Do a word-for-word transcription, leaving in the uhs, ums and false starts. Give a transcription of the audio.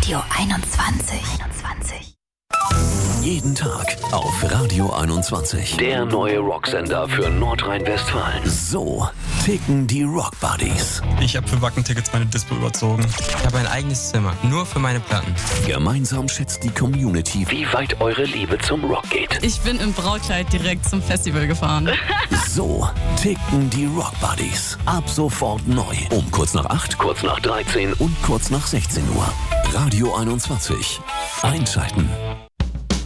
Radio einundzwanzig. einundzwanzig. Jeden Tag auf Radio einundzwanzig. Der neue Rocksender für Nordrhein-Westfalen. So ticken die Rock Buddies. Ich habe für Wacken-Tickets meine Dispo überzogen. Ich habe ein eigenes Zimmer, nur für meine Platten. Gemeinsam schätzt die Community, wie weit eure Liebe zum Rock geht. Ich bin im Brautkleid direkt zum Festival gefahren. So ticken die Rock Buddies. Ab sofort neu. Um kurz nach acht, kurz nach dreizehn und kurz nach sechzehn Uhr. Radio einundzwanzig. Einschalten.